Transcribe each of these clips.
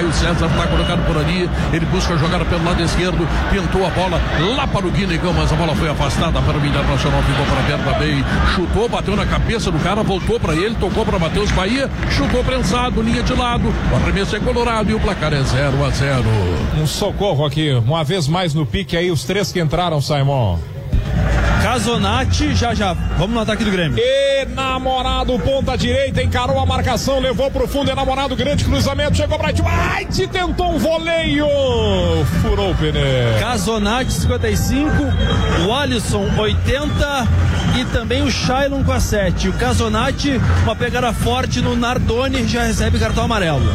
Caio César está colocado por ali, ele busca jogar pelo lado esquerdo, pintou a bola lá para o Guinegão, mas a bola foi afastada para o Internacional, ficou para perto da Bey, chutou, bateu na cabeça do cara, voltou para ele, tocou para Matheus Bahia, chutou prensado, linha de lado, o arremesso é colorado e o placar é 0-0. Um socorro aqui, uma vez mais no pique aí, os três que entraram, Simon. Casonati, já, vamos no ataque do Grêmio. Enamorado, ponta direita, encarou a marcação, levou pro fundo, Enamorado, grande cruzamento, chegou pra te tentou um voleio, furou o pneu. Casonati, 55, o Alisson, 80 e também o Shailon com a 7. O Casonati, uma pegada forte no Nardoni, já recebe cartão amarelo.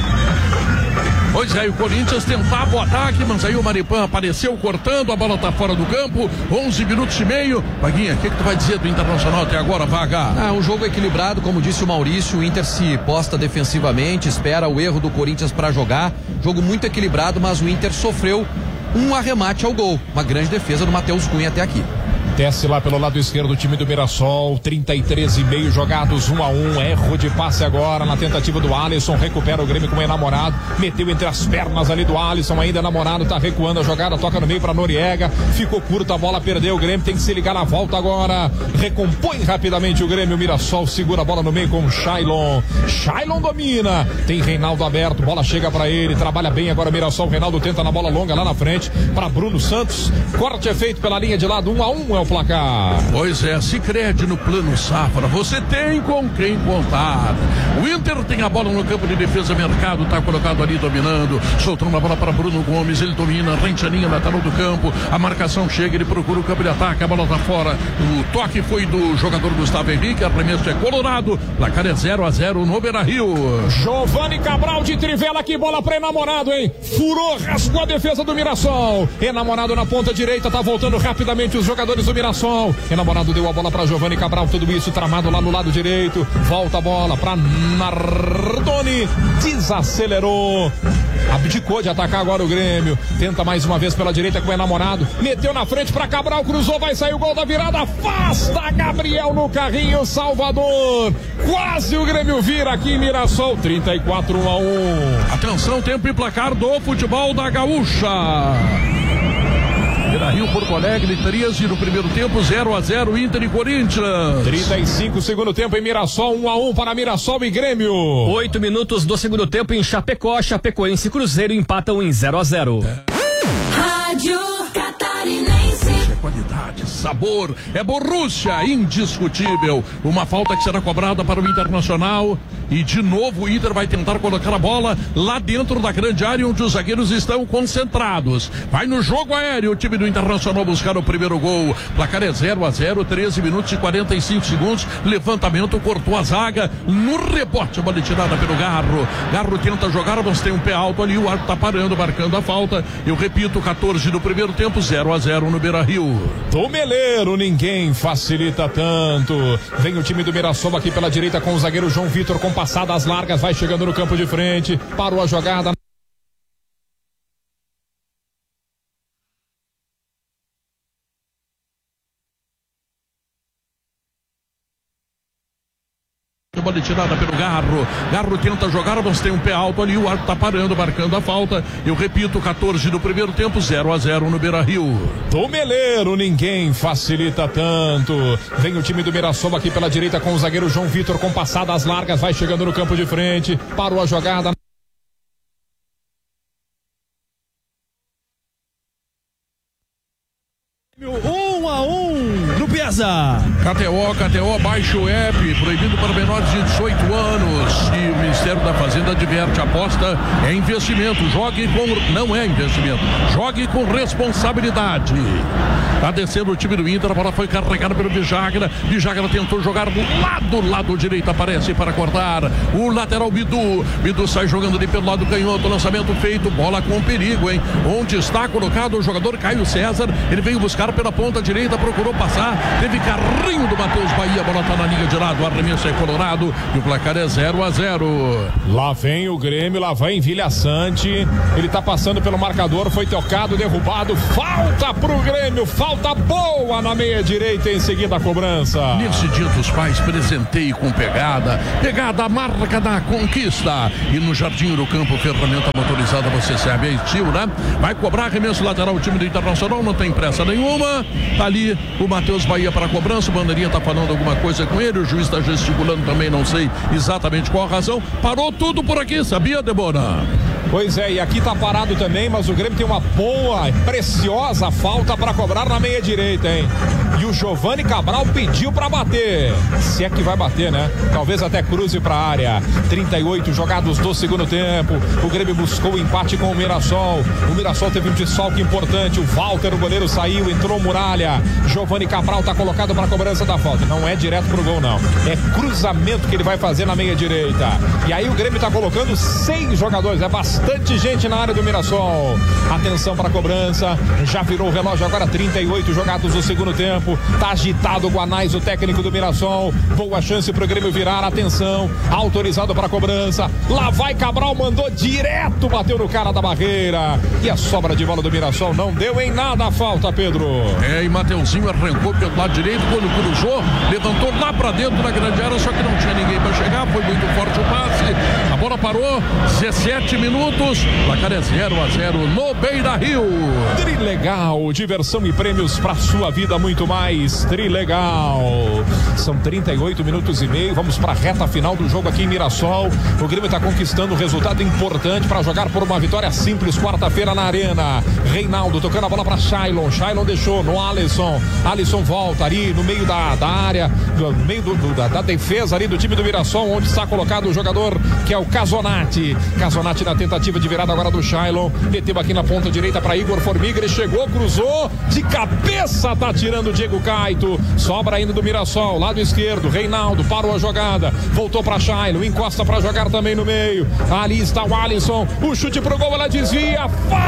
Pois é, o Corinthians tentava o ataque, mas aí o Maripan apareceu cortando, a bola tá fora do campo, 11 minutos e meio. Vaguinha, o que tu vai dizer do Internacional até agora, Vaga? Um jogo equilibrado, como disse o Maurício, o Inter se posta defensivamente, espera o erro do Corinthians para jogar, jogo muito equilibrado, mas o Inter sofreu um arremate ao gol, uma grande defesa do Matheus Cunha até aqui. Desce lá pelo lado esquerdo o time do Mirassol, 33,5 jogados, 1-1, erro de passe agora na tentativa do Alisson, recupera o Grêmio com o Enamorado, meteu entre as pernas ali do Alisson, ainda Enamorado, tá recuando a jogada, toca no meio pra Noriega, ficou curta a bola, perdeu o Grêmio, tem que se ligar na volta agora, recompõe rapidamente o Grêmio, o Mirassol segura a bola no meio com o Shailon domina, tem Reinaldo aberto, bola chega pra ele, trabalha bem agora o Mirassol, Reinaldo tenta na bola longa lá na frente, pra Bruno Santos, corte é feito pela linha de lado, 1-1 é o placar. Pois é, Sicredi no Plano Safra, você tem com quem contar. O Inter tem a bola no campo de defesa, Mercado tá colocado ali dominando, soltando a bola para Bruno Gomes, ele domina, rente a linha lateral do campo, a marcação chega, ele procura o campo de ataque, a bola tá fora, o toque foi do jogador Gustavo Henrique, arremesso é colorado, placar é 0-0 no Beira-Rio. Giovani Cabral de trivela, que bola para Enamorado, hein? Furou, rasgou a defesa do Mirassol, Enamorado na ponta direita, tá voltando rapidamente os jogadores do Mirassol, Enamorado deu a bola para Giovani Cabral, tudo isso tramado lá no lado direito, volta a bola para Nardoni, desacelerou, abdicou de atacar agora o Grêmio, tenta mais uma vez pela direita com o Enamorado, meteu na frente para Cabral, cruzou, vai sair o gol da virada, afasta Gabriel no carrinho, Salvador, quase o Grêmio vira aqui em Mirassol, 34-1-1. Atenção, tempo e placar do futebol da Gaúcha. Beira-Rio, Porto Alegre, 13 no primeiro tempo, 0-0 Inter e Corinthians. 35 segundo tempo em Mirassol, 1-1 para Mirassol e Grêmio. 8 minutos do segundo tempo em Chapecó, Chapecoense e Cruzeiro empatam em 0-0. Rádio Catarinense. Qualidade, sabor, é Borussia, indiscutível. Uma falta que será cobrada para o Internacional e de novo o Inter vai tentar colocar a bola lá dentro da grande área onde os zagueiros estão concentrados. Vai no jogo aéreo o time do Internacional buscar o primeiro gol. Placar é 0-0, 13 minutos e 45 segundos. Levantamento, cortou a zaga. No rebote, a bola tirada pelo Garro. Garro tenta jogar, mas tem um pé alto ali. O árbitro tá parando, marcando a falta. Eu repito, 14 do primeiro tempo, 0-0 no Beira-Rio. Do Meleiro, ninguém facilita tanto. Vem o time do Mirassol aqui pela direita com o zagueiro João Vitor com passadas largas, vai chegando no campo de frente, parou a jogada. Bola tirada pelo Garro. Garro tenta jogar, mas tem um pé alto ali. O árbitro tá parando, marcando a falta. Eu repito, 14 do primeiro tempo, 0-0 no Beira-Rio. Do Meleiro, ninguém facilita tanto. Vem o time do Mirassol aqui pela direita com o zagueiro João Vitor com passadas largas, vai chegando no campo de frente, parou a jogada. No Piazza. KTO, baixe o app, proibido para menores de 18 anos. E o Ministério da Fazenda adverte, aposta é investimento, não é investimento, jogue com responsabilidade. Tá descendo o time do Inter, a bola foi carregada pelo Vijagra tentou jogar do lado direito, aparece para cortar o lateral Bidu sai jogando ali pelo lado canhoto, lançamento feito, bola com perigo, hein? Onde está colocado o jogador Caio César, ele veio buscar pela ponta direita, procurou passar, teve carrinho do Matheus Bahia, a bola tá na linha de lado, o arremesso é Colorado e o placar é 0-0. Lá vem o Grêmio, lá vem Vilha Sante, ele tá passando pelo marcador, foi tocado, derrubado, falta pro Grêmio, falta boa na meia direita, em seguida a cobrança. Nesse dia dos pais, presenteio com pegada a marca da conquista, e no Jardim do Campo, ferramenta motorizada, você sabe, é estilo, né? Vai cobrar arremesso lateral, o time do Internacional, não tem pressa nenhuma, tá ali o Matheus Bahia para a cobrança, o bandeirinha tá falando alguma coisa com ele, o juiz tá gesticulando também, não sei exatamente qual a razão, parou tudo por aqui, sabia, Debona? Pois é, e aqui tá parado também, mas o Grêmio tem uma boa, preciosa falta para cobrar na meia direita, hein? E o Giovani Cabral pediu para bater, se é que vai bater, né? Talvez até cruze para a área. 38 jogados do segundo tempo, o Grêmio buscou o empate com o Mirassol teve um desfalque importante, o Walter, o goleiro, saiu, entrou Muralha, Giovani Cabral tá colocado para a cobrança da falta, não é direto pro gol não, é cruzamento que ele vai fazer na meia direita, e aí o Grêmio tá colocando 6 jogadores, é bastante gente na área do Mirassol. Atenção para a cobrança, já virou o relógio agora, 38 jogados no segundo tempo, tá agitado o Guanais, o técnico do Mirassol, boa chance pro Grêmio virar, atenção, autorizado para a cobrança, lá vai Cabral, mandou direto, bateu no cara da barreira, e a sobra de bola do Mirassol não deu em nada a falta, Pedro. E Mateuzinho arrancou pelo lado direito, quando cruzou, levantou lá pra dentro da grande área, só que não tinha ninguém pra chegar, foi muito forte o passe, a bola parou, 17 minutos, placar é 0-0 no Beira-Rio. Trilegal, diversão e prêmios pra sua vida, muito mais. Trilegal. São 38 minutos e meio, vamos pra reta final do jogo aqui em Mirassol. O Grêmio tá conquistando um resultado importante para jogar por uma vitória simples quarta-feira na Arena. Reinaldo tocando a bola para Shailon deixou no Alisson volta ali no meio da área, no meio da defesa ali do time do Mirassol, onde está colocado o jogador que é o Casonati na tentativa de virada agora do Shailon, meteu aqui na ponta direita para Igor Formiga, ele chegou, cruzou, de cabeça tá tirando o Diego Caito, sobra ainda do Mirassol, lado esquerdo, Reinaldo parou a jogada, voltou para Shailon, encosta para jogar também no meio, ali está o Alisson, o chute pro gol, ela desvia,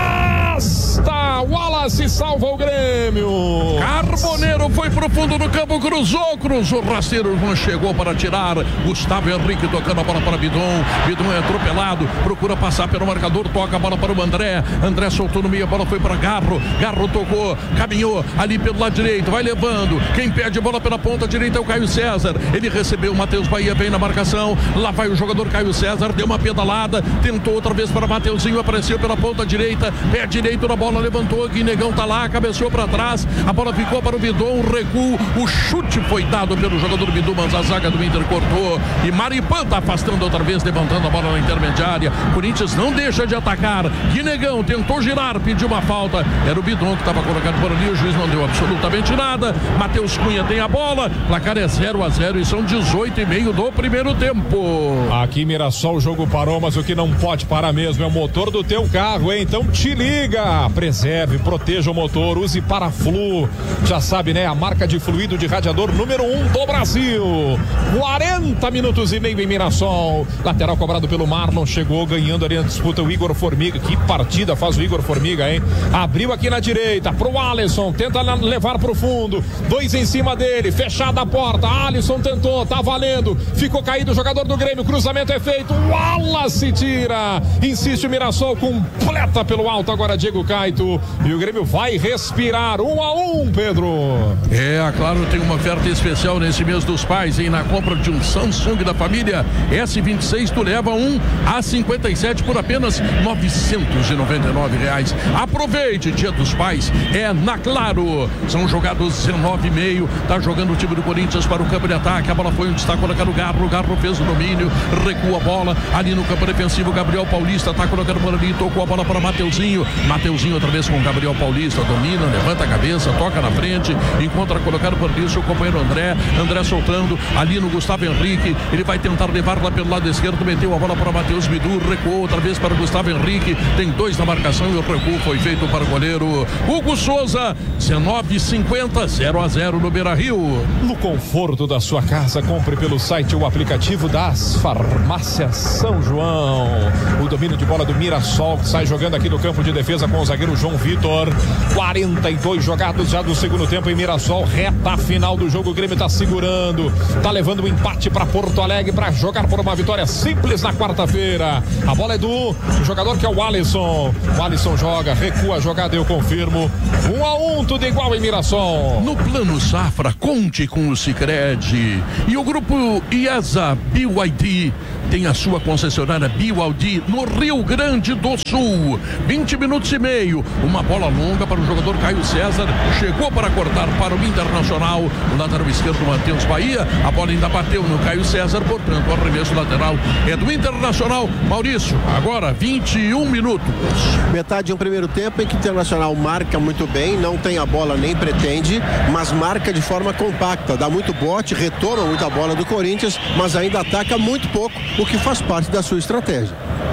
afasta, Wallace salva o Grêmio. Carboneiro foi pro fundo do campo, cruzou, rasteiro, não chegou para tirar, Gustavo Henrique tocando a bola para Bidon é atropelado, procura passar pelo marcador, toca a bola para o André soltou no meio, a bola foi para Garro tocou, caminhou ali pelo lado direito, vai levando, quem perde a bola pela ponta direita é o Caio César, ele recebeu, o Matheus Bahia vem na marcação, lá vai o jogador Caio César, deu uma pedalada, tentou outra vez para Mateuzinho, apareceu pela ponta direita, pé direito na bola, levantou, Guinegão tá lá, cabeceou para trás, a bola ficou para o Bidon, recuo, o chute foi dado pelo jogador Bidon, mas a zaga do Inter cortou, e Maripan tá afastando outra vez, levantando a bola na intermediária, Corinthians não deixa de atacar, Guinegão tentou girar, pediu uma falta, era o Bidon que estava colocado por ali, o juiz não deu absolutamente nada, Matheus Cunha tem a bola, placar é 0-0 e são 18,5 do primeiro tempo. Aqui em Mirassol o jogo parou, mas o que não pode parar mesmo é o motor do teu carro, hein? Então te liga, preserve, proteja o motor, use Paraflu, já sabe, né? A marca de fluido de radiador número 1 do Brasil. 40 minutos e meio em Mirassol, lateral cobrado pelo Marlon, chegou ganhando ali na disputa o Igor Formiga, que partida faz o Igor Formiga, hein? Abriu aqui na direita pro Alisson, tenta levar pro fundo, 2 em cima dele, fechada a porta, Alisson tentou, tá valendo, ficou caído o jogador do Grêmio, cruzamento é feito, Wallace tira, insiste o Mirassol, completa pelo alto agora Diego Caito, e o Grêmio vai respirar, 1-1, Pedro. Claro, tem uma oferta especial nesse mês dos pais, hein? Na compra de um Samsung da família S26, tu leva um A57 por apenas R$ 999. Aproveite, Dia dos Pais é na Claro. São jogados 19,5, tá jogando o time do Corinthians para o campo de ataque, a bola foi onde está colocado o Garro fez o domínio, recua a bola, ali no campo defensivo, Gabriel Paulista tá colocando por ali, tocou a bola para Mateuzinho outra vez com o Gabriel Paulista, domina, levanta a cabeça, toca na frente, encontra colocado por ali o seu companheiro André soltando, ali no Gustavo Henrique, ele vai tentar levar lá pelo lado esquerdo, meteu a bola para Matheus Bidu, recuou outra vez para o Gustavo Henrique, tem 2 na marcação e o recuo foi feito para o goleiro Hugo Souza. 19,50, 0-0 no Beira-Rio. No conforto da sua casa, compre pelo site o aplicativo das Farmácias São João. O domínio de bola do Mirassol, que sai jogando aqui no campo de defesa defesa com o zagueiro João Vitor. 42 jogados já do segundo tempo em Mirassol, reta final do jogo. O Grêmio tá segurando, tá levando um empate para Porto Alegre para jogar por uma vitória simples na quarta-feira. A bola é do jogador que é o Alisson. O Alisson joga, recua a jogada, eu confirmo. 1-1, tudo igual em Mirassol. No Plano Safra, conte com o Sicredi. E o grupo IESA BYD tem a sua concessionária BYD no Rio Grande do Sul. 20 minutos e meio. Uma bola longa para o jogador Caio César. Chegou para cortar para o Internacional. O lateral esquerdo, Matheus Bahia. A bola ainda bateu no Caio César. Portanto, o arremesso lateral é do Internacional. Maurício, agora 21 minutos. Metade de um primeiro tempo em que o Internacional marca muito bem. Não tem a bola nem pretende, mas marca de forma compacta. Dá muito bote, retoma muita bola do Corinthians, mas ainda ataca muito pouco, o que faz parte da sua estratégia.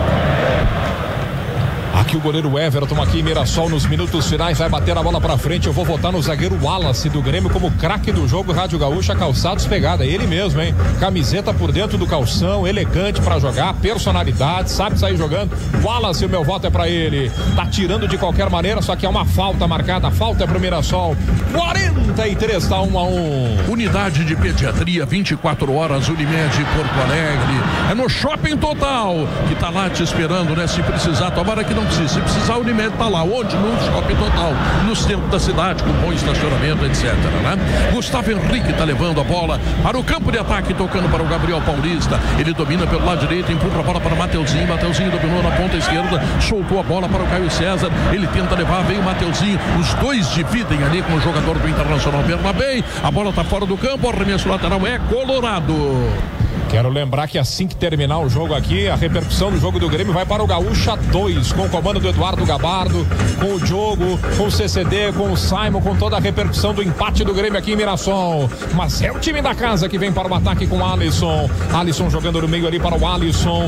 Aqui o goleiro Everton, aqui em Mirassol, nos minutos finais, vai bater a bola pra frente. Eu vou votar no zagueiro Wallace do Grêmio como craque do jogo. Rádio Gaúcha, calçados pegada, ele mesmo, hein? Camiseta por dentro do calção, elegante pra jogar, personalidade, sabe sair jogando. Wallace, o meu voto é pra ele. Tá tirando de qualquer maneira, só que é uma falta marcada. A falta é pro Mirassol. 43, tá 1-1. Unidade de pediatria, 24 horas, Unimed Porto Alegre. É no Shopping Total, que tá lá te esperando, né? Se precisar, tomara que não precise. Se precisar, a Unimed tá lá. Onde? No Shopping Total, no centro da cidade, com bom estacionamento, etc, né? Gustavo Henrique tá levando a bola para o campo de ataque, tocando para o Gabriel Paulista. Ele domina pelo lado direito, empurra a bola para Mateuzinho. Mateuzinho dominou na ponta esquerda, soltou a bola para o Caio César. Ele tenta levar, vem o Mateuzinho. Os dois dividem ali com o jogador do Internacional Bernabéu. A bola tá fora do campo, o arremesso lateral é colorado. Quero lembrar que assim que terminar o jogo aqui, a repercussão do jogo do Grêmio vai para o Gaúcha 2, com o comando do Eduardo Gabardo, com o Diogo, com o CCD, com o Simon, com toda a repercussão do empate do Grêmio aqui em Mirassol. Mas é o time da casa que vem para o ataque com o Alisson. Alisson jogando no meio ali para o Alisson.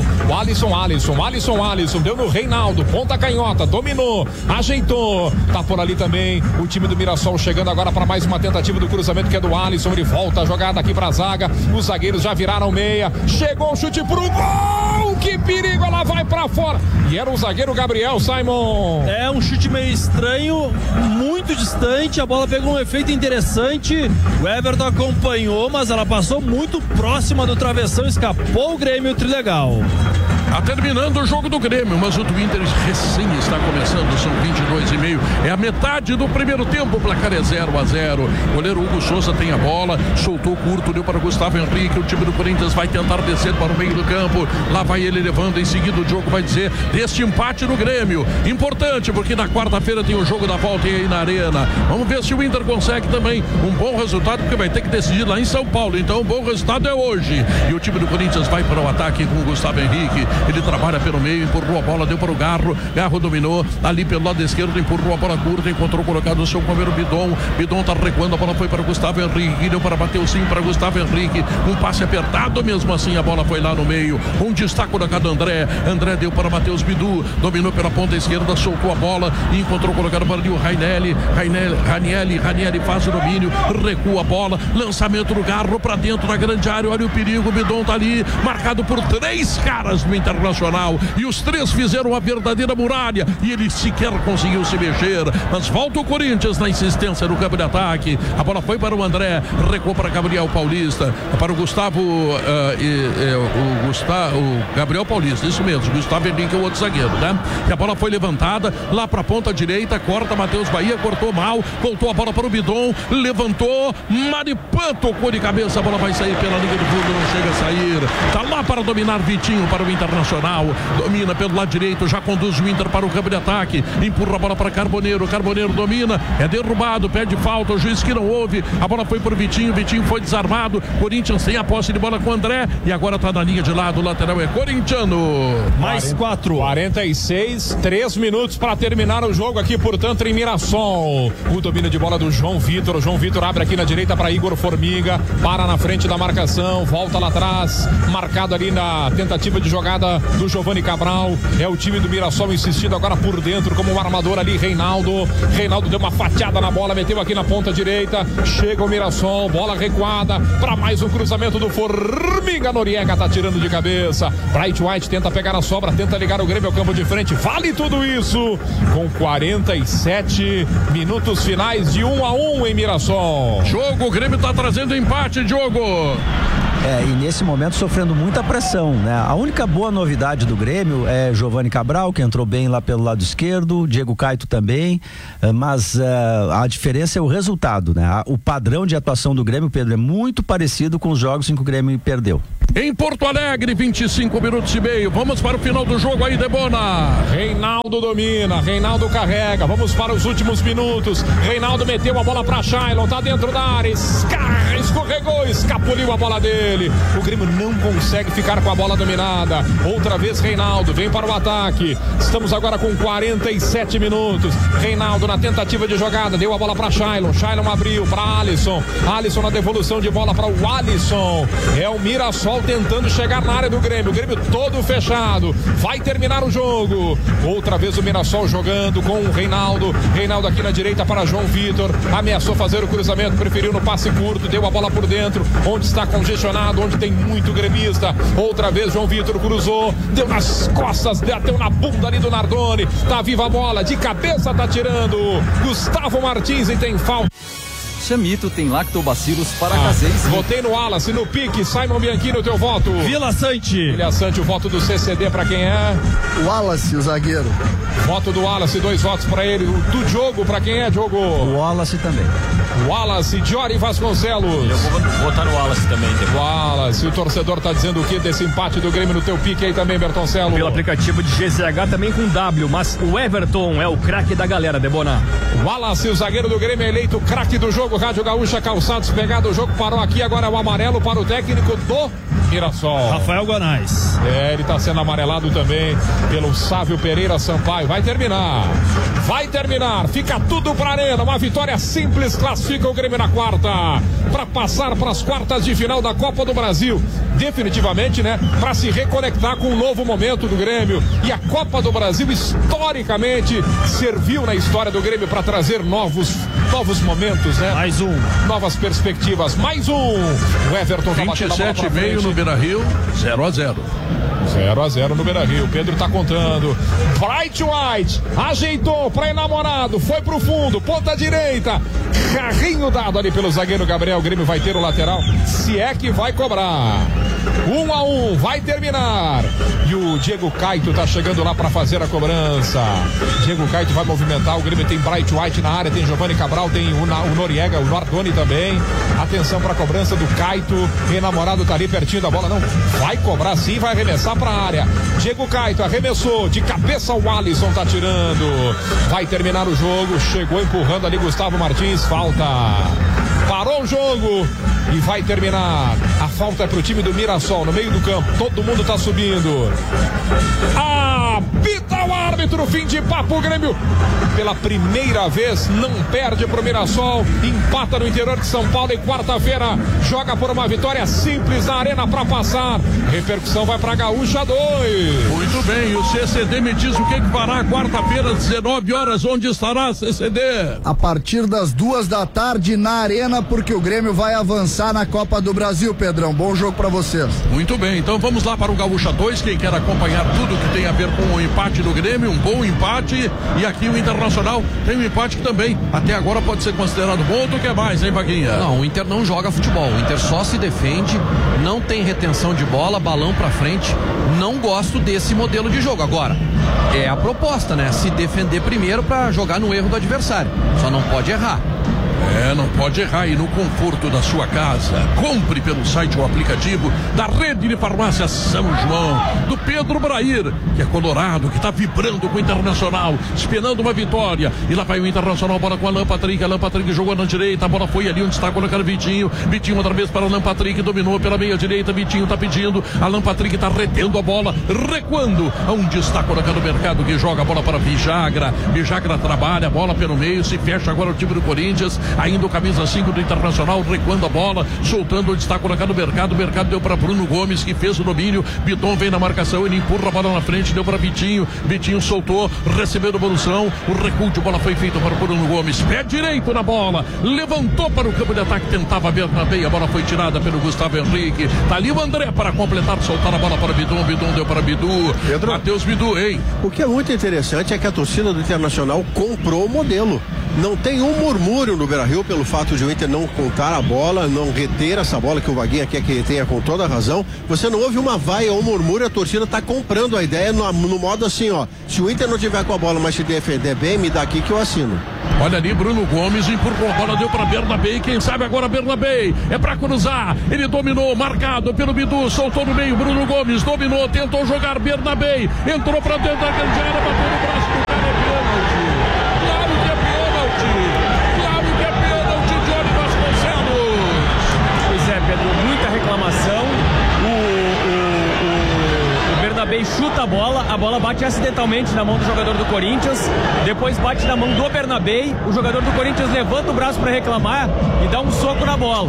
O Alisson, deu no Reinaldo, ponta canhota, dominou, ajeitou. Tá por ali também o time do Mirassol chegando agora para mais uma tentativa do cruzamento que é do Alisson. Ele volta a jogada aqui para a zaga. Os zagueiros já viraram meia. Chegou o chute pro gol, que perigo, ela vai pra fora. E era o zagueiro Gabriel, Simon. É um chute meio estranho, muito distante, a bola pegou um efeito interessante. O Everton acompanhou, mas ela passou muito próxima do travessão, escapou o Grêmio, trilegal. Tá terminando o jogo do Grêmio, mas o do Inter recém está começando, são 22,5. É a metade do primeiro tempo, o placar é 0-0. O goleiro Hugo Souza tem a bola, soltou curto, deu para Gustavo Henrique. O time do Corinthians vai tentar descer para o meio do campo. Lá vai ele levando, em seguida o Diogo vai dizer deste empate no Grêmio. Importante, porque na quarta-feira tem o jogo da volta aí na Arena. Vamos ver se o Inter consegue também um bom resultado, porque vai ter que decidir lá em São Paulo. Então o bom resultado é hoje. E o time do Corinthians vai para o ataque com o Gustavo Henrique. Ele trabalha pelo meio, empurrou a bola, deu para o Garro. Garro dominou ali pelo lado esquerdo, empurrou a bola curta, encontrou colocado o seu companheiro Bidon. Bidon tá recuando, a bola foi para o Gustavo Henrique, deu para Mateuzinho, para Gustavo Henrique. Um passe apertado, mesmo assim a bola foi lá no meio. Um destaque colocado André. André deu para Matheus Bidu, dominou pela ponta esquerda, soltou a bola e encontrou colocado para ali o Ranielli faz o domínio, recua a bola, lançamento do Garro para dentro da grande área. Olha o perigo, o Bidon tá ali, marcado por 3 caras no Internacional, e os 3 fizeram uma verdadeira muralha e ele sequer conseguiu se mexer. Mas volta o Corinthians na insistência no campo de ataque. A bola foi para o André, recuou para Gabriel Paulista, para o Gustavo, o Gabriel Paulista, isso mesmo, Gustavo Henrique é o outro zagueiro, né? E a bola foi levantada lá para a ponta direita, corta Matheus Bahia, cortou mal, voltou a bola para o Bidon, levantou, Maripan tocou de cabeça, a bola vai sair pela linha do fundo, não chega a sair. Tá lá para dominar Vitinho para o Internacional, domina pelo lado direito, já conduz o Inter para o campo de ataque, empurra a bola para Carboneiro domina, é derrubado, pede falta, o juiz que não ouve, a bola foi para o Vitinho foi desarmado, Corinthians tem a posse de bola com o André e agora tá na linha de lado, o lateral é corintiano. Mais 46, 3 minutos para terminar o jogo aqui, portanto, em Mirassol. O domínio de bola do João Vitor, abre aqui na direita para Igor Formiga, para na frente da marcação, volta lá atrás, marcado ali na tentativa de jogada jogada do Giovani Cabral. É o time do Mirassol insistindo agora por dentro como um armador ali, Reinaldo deu uma fatiada na bola, meteu aqui na ponta direita, chega o Mirassol, bola recuada para mais um cruzamento do Formiga. Noriega tá tirando de cabeça, Bright White tenta pegar a sobra, tenta ligar o Grêmio ao campo de frente, vale tudo isso com 47 minutos finais de 1-1 em Mirassol. Jogo, o Grêmio tá trazendo empate, Diogo. E nesse momento sofrendo muita pressão, né? A única boa novidade do Grêmio é Giovani Cabral, que entrou bem lá pelo lado esquerdo, Diego Caito também, mas a diferença é o resultado, né? O padrão de atuação do Grêmio, Pedro, é muito parecido com os jogos em que o Grêmio perdeu. Em Porto Alegre, 25 minutos e meio. Vamos para o final do jogo aí, Debona. Reinaldo domina, Reinaldo carrega. Vamos para os últimos minutos. Reinaldo meteu a bola para Shailon, tá dentro da área. Escorregou, escapuliu a bola dele. O Grêmio não consegue ficar com a bola dominada. Outra vez Reinaldo vem para o ataque. Estamos agora com 47 minutos. Reinaldo na tentativa de jogada, deu a bola para Shailon. Shailon abriu para Alisson. Alisson na devolução de bola para o Alisson. É o Mirassol tentando chegar na área do Grêmio. O Grêmio todo fechado. Vai terminar o jogo. Outra vez o Mirassol jogando com o Reinaldo. Reinaldo aqui na direita para João Vitor. Ameaçou fazer o cruzamento, preferiu no passe curto. Deu a bola por dentro, onde está congestionado, onde tem muito gremista. Outra vez João Vitor cruzou. Deu nas costas, deu na bunda ali do Nardoni. Tá viva a bola, de cabeça tá tirando Gustavo Martins e tem falta. Chamito tem lactobacilos para caseiros. Votei no Wallace, no pique. Simon Bianchini, o teu voto. Vila Sante. Vila Sante, o voto do CCD para quem é? O Wallace, o zagueiro. Voto do Wallace, 2 votos para ele. O do Diogo, para quem é, Diogo? O Wallace também. Wallace, Jory Vasconcelos. Eu vou votar no Wallace também. Wallace, o torcedor tá dizendo o que desse empate do Grêmio no teu pique aí também, Bertoncello? Pelo aplicativo de GZH também com W, mas o Everton é o craque da galera, Debona. Wallace, o zagueiro do Grêmio, eleito craque do jogo. Rádio Gaúcha, calçados, pegado, o jogo parou aqui, agora é o amarelo para o técnico do Mirassol. Rafael Gonais. Ele tá sendo amarelado também pelo Sávio Pereira Sampaio. Vai terminar, fica tudo pra arena, uma vitória simples, classifica o Grêmio na quarta, para passar para as quartas de final da Copa do Brasil, definitivamente, né, para se reconectar com um novo momento do Grêmio. E a Copa do Brasil historicamente serviu na história do Grêmio para trazer novos momentos, né? Mais um. Novas perspectivas, mais um. O Everton tá batendo a bola pra frente. 27,5 no Beira-Rio, 0-0. 0-0 no Beira-Rio. Pedro tá contando. Bright White ajeitou para enamorado, foi pro fundo, ponta direita. Carrinho dado ali pelo zagueiro Gabriel. O Grêmio vai ter o lateral, se é que vai cobrar. 1-1, vai terminar. E o Diego Caito tá chegando lá para fazer a cobrança. Diego Caito vai movimentar. O Grêmio tem Bright White na área, tem Giovani Cabral, tem o Noriega, o Nardoni também. Atenção para a cobrança do Caito. Enamorado tá ali pertinho da bola. Não, vai cobrar sim, vai arremessar para a área. Diego Caito arremessou de cabeça, o Alisson tá tirando. Vai terminar o jogo. Chegou empurrando ali Gustavo Martins. Falta. Parou o jogo e vai terminar. A falta é pro time do Mirassol no meio do campo. Todo mundo tá subindo. Apita o árbitro, fim de papo. O Grêmio pela primeira vez não perde pro Mirassol, empata no interior de São Paulo e quarta-feira joga por uma vitória simples na arena para passar. Repercussão vai pra Gaúcha 2. Muito bem, o CCD me diz o que fará quarta-feira, 19 horas, onde estará CCD? A partir das 2 da tarde na arena, porque o Grêmio vai avançar na Copa do Brasil, Pedrão. Bom jogo pra vocês. Muito bem, então vamos lá para o Gaúcha 2, quem quer acompanhar tudo que tem a ver com o empate do Grêmio, um bom empate, e aqui o Internacional tem um empate que também, até agora pode ser considerado bom. Tu quer mais, hein, Vaguinha? Não, o Inter não joga futebol, o Inter só se defende, não tem retenção de bola, balão pra frente. Não gosto desse modelo de jogo. Agora, é a proposta, né? Se defender primeiro pra jogar no erro do adversário, só não pode errar. Não pode errar, e no conforto da sua casa. Compre pelo site ou aplicativo da Rede de Farmácia São João, do Pedro Brair, que é colorado, que está vibrando com o Internacional, esperando uma vitória. E lá vai o Internacional, bola com Alan Patrick. Alan Patrick jogou na direita, a bola foi ali onde está colocando Vitinho. Vitinho outra vez para Alan Patrick, dominou pela meia direita. Vitinho está pedindo, Alan Patrick está retendo a bola, recuando aonde está colocando o Mercado, que joga a bola para Vijagra. Vijagra trabalha a bola pelo meio, se fecha agora o time do Corinthians. ainda o camisa 5 do Internacional, recuando a bola, soltando onde está colocado o Mercado deu para Bruno Gomes, que fez o domínio, Biton vem na marcação, ele empurra a bola na frente, deu para Vitinho soltou, recebeu devolução, o recuo de bola foi feito para Bruno Gomes, pé direito na bola, levantou para o campo de ataque, tentava Bernabé, a bola foi tirada pelo Gustavo Henrique, tá ali o André para completar, soltar a bola para Biton deu para Bidu, Matheus Bidu, hein? O que é muito interessante é que a torcida do Internacional comprou o modelo. Não tem um murmúrio no Beira-Rio pelo fato de o Inter não contar a bola, não reter essa bola que o Vaguinha quer que retenha com toda a razão. Você não ouve uma vaia ou um murmúrio, a torcida está comprando a ideia no modo assim, ó. Se o Inter não tiver com a bola, mas se defender bem, me dá aqui que eu assino. Olha ali, Bruno Gomes empurrou a bola, deu para Bernabé, quem sabe agora Bernabé, é para cruzar, ele dominou, marcado pelo Bidu, soltou no meio, Bruno Gomes dominou, tentou jogar Bernabé, entrou para dentro da grande área, bateu no braço do cara, é pênalti. Claro que é pênalti, Johnny Vasconcelos. Pois é, Pedro, muita reclamação. O Bernabé chuta a bola bate acidentalmente na mão do jogador do Corinthians, depois bate na mão do Bernabé, o jogador do Corinthians levanta o braço para reclamar e dá um soco na bola.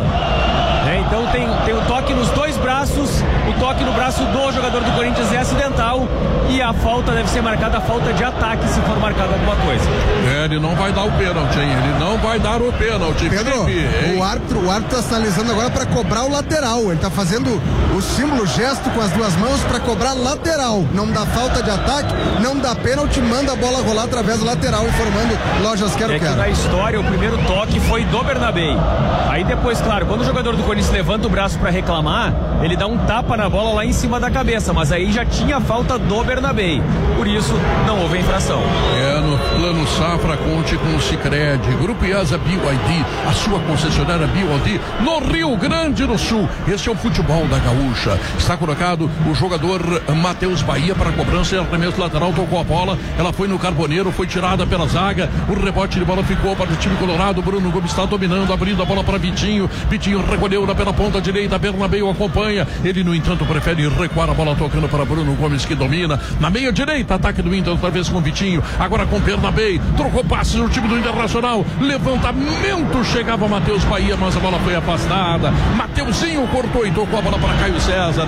Então tem o toque nos dois braços, o toque no braço do jogador do Corinthians é acidental e a falta deve ser marcada, a falta de ataque se for marcada alguma coisa. Ele não vai dar o pênalti, hein? Ele não vai dar o pênalti. Pedro, o árbitro tá sinalizando agora para cobrar o lateral, ele tá fazendo o símbolo, o gesto com as duas mãos para cobrar lateral, não dá falta de ataque, não dá pênalti, manda a bola rolar através do lateral, informando Lojas Quero. Que na história o primeiro toque foi do Bernabé, aí depois, claro, quando o jogador do Corinthians levanta o braço para reclamar, ele dá um tapa na bola lá em cima da cabeça, mas aí já tinha falta do Bernabé, por isso não houve infração. No Plano Safra, conte com o Sicredi, Grupo IASA BYD, a sua concessionária BYD no Rio Grande do Sul. Esse é o futebol da Gaúcha. Está colocado o jogador Matheus Bahia para a cobrança e arremesso lateral, tocou a bola, ela foi no Carboneiro, foi tirada pela zaga, o rebote de bola ficou para o time colorado, Bruno Gomes está dominando, abrindo a bola para Vitinho recolheu pela ponta direita, Bernabé o acompanha, ele no entanto prefere recuar a bola tocando para Bruno Gomes que domina, na meia direita, ataque do Inter outra vez com Vitinho, agora com Bernabé, trocou passes no time do Internacional, levantamento, chegava Matheus Bahia, mas a bola foi afastada, Mateuzinho cortou e tocou a bola para Caio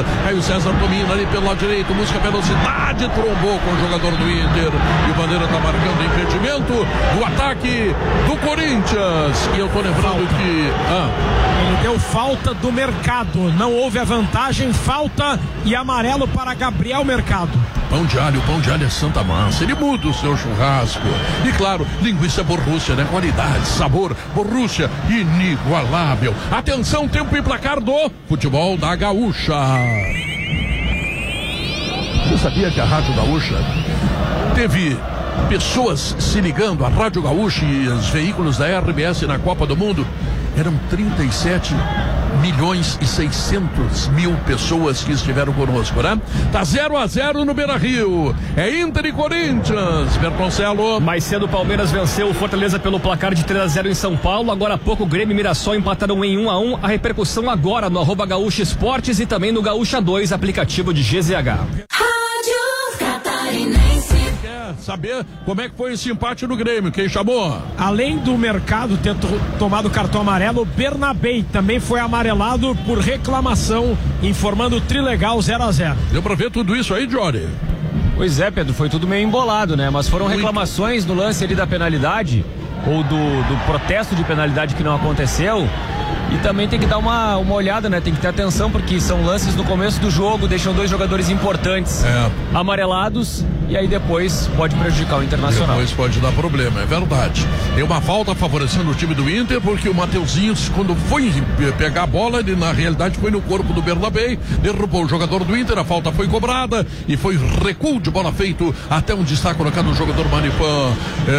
César domina ali pelo lado direito, busca velocidade, trombou com o jogador do Inter, e o Bandeira está marcando impedimento do ataque do Corinthians, e eu tô lembrando que ele deu falta do Mercado, não houve a vantagem, falta e amarelo para Gabriel Mercado. Pão de alho é Santa Massa, ele muda o seu churrasco. E claro, linguiça Borrússia, né? Qualidade, sabor, Borrússia, inigualável. Atenção, tempo e placar do futebol da Gaúcha. Você sabia que a Rádio Gaúcha teve pessoas se ligando à Rádio Gaúcha e os veículos da RBS na Copa do Mundo? Eram 37.600.000 pessoas que estiveram conosco, né? Tá 0-0 no Beira-Rio. É Inter e Corinthians, Bertoncello. Mais cedo o Palmeiras venceu o Fortaleza pelo placar de 3-0 em São Paulo. Agora há pouco o Grêmio e Mirassol empataram em 1-1. A repercussão agora no @Gaúcha Esportes e também no Gaúcha 2, aplicativo de GZH. Rádio Catarinense. Quer saber como é que foi esse empate no Grêmio? Quem chamou? Além do Mercado ter tomado cartão amarelo, o Bernabé também foi amarelado por reclamação, informando o Trilegal 0-0. Deu pra ver tudo isso aí, Johnny? Pois é, Pedro, foi tudo meio embolado, né? Mas foram reclamações no lance ali da penalidade, ou do protesto de penalidade que não aconteceu. E também tem que dar uma olhada, né? Tem que ter atenção, porque são lances no começo do jogo, deixam dois jogadores importantes amarelados, e aí depois pode prejudicar o Internacional. Depois pode dar problema, é verdade. Tem uma falta favorecendo o time do Inter, porque o Mateuzinho, quando foi pegar a bola, ele na realidade foi no corpo do Bernabé, derrubou o jogador do Inter, a falta foi cobrada e foi recuo de bola feito até onde está colocado o jogador Maripan.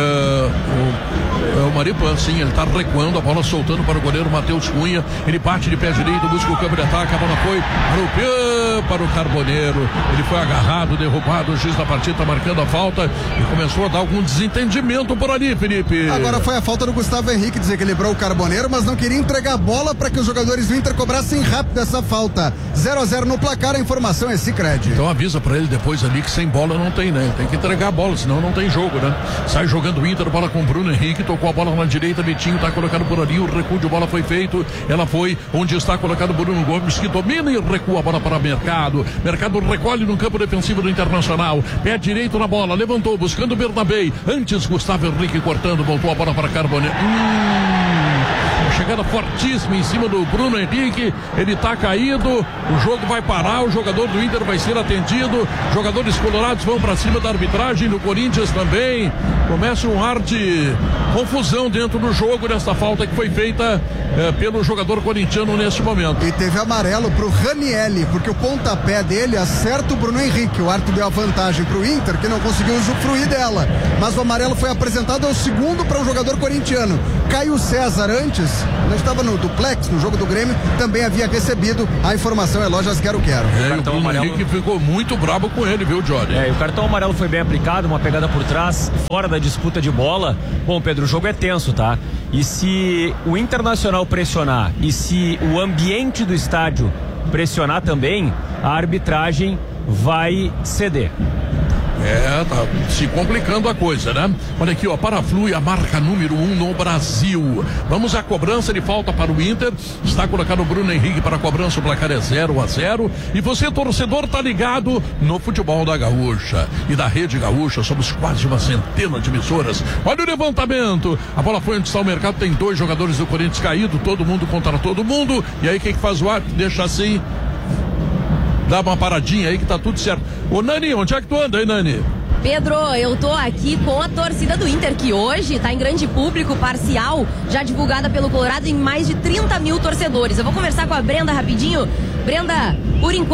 O Maripan, sim, ele está recuando, a bola soltando para o goleiro Matheus Cunha, ele bate de pé direito, busca o campo de ataque, a bola foi para o Carboneiro. Ele foi agarrado, derrubado, o juiz da partida tá marcando a falta e começou a dar algum desentendimento por ali, Felipe. Agora foi a falta do Gustavo Henrique, desequilibrou o Carboneiro, mas não queria entregar a bola para que os jogadores do Inter cobrassem rápido essa falta. 0-0 no placar, a informação é Sicredi. Então avisa pra ele depois ali que sem bola não tem, né? Tem que entregar a bola, senão não tem jogo, né? Sai jogando o Inter, bola com o Bruno Henrique, tocou a bola na direita, Vitinho tá colocado por ali, o recuo de bola foi feito, ela foi onde está colocado Bruno Gomes, que domina e recua a bola para Mercado. Mercado recolhe no campo defensivo do Internacional, pé direito na bola, levantou, buscando o Bernabei, antes Gustavo Henrique cortando, voltou a bola para Carboneiro. Chegada fortíssima em cima do Bruno Henrique, ele tá caído, o jogo vai parar, o jogador do Inter vai ser atendido, jogadores colorados vão pra cima da arbitragem, do Corinthians também, começa um ar de confusão dentro do jogo nessa falta que foi feita pelo jogador corintiano nesse momento. E teve amarelo pro Ranielli, porque o pontapé dele acerta o Bruno Henrique, o árbitro deu a vantagem pro Inter, que não conseguiu usufruir dela, mas o amarelo foi apresentado ao segundo para o jogador corintiano. Caio César antes, nós estava no duplex, no jogo do Grêmio, também havia recebido a informação, é Lojas Quero Quero. O Bruno Henrique ficou muito brabo com ele, viu, Johnny? E o cartão amarelo foi bem aplicado, uma pegada por trás, fora da disputa de bola. Bom, Pedro, o jogo é tenso, tá? E se o Internacional pressionar e se o ambiente do estádio pressionar também, a arbitragem vai ceder. Tá se complicando a coisa, né? Olha aqui, ó, Paraflui, a marca número 1 no Brasil. Vamos à cobrança de falta para o Inter. Está colocado o Bruno Henrique para a cobrança, o placar é 0-0. E você, torcedor, tá ligado no futebol da Gaúcha e da Rede Gaúcha. Somos quase uma centena de emissoras. Olha o levantamento. A bola foi onde está o Mercado, tem 2 jogadores do Corinthians caídos, todo mundo contra todo mundo. E aí, quem que faz o árbitro? Deixa assim. Dá uma paradinha aí que tá tudo certo. Ô Nani, onde é que tu anda aí, Nani? Pedro, eu tô aqui com a torcida do Inter, que hoje tá em grande público, parcial, já divulgada pelo Colorado em mais de 30 mil torcedores. Eu vou conversar com a Brenda rapidinho. Brenda, por enquanto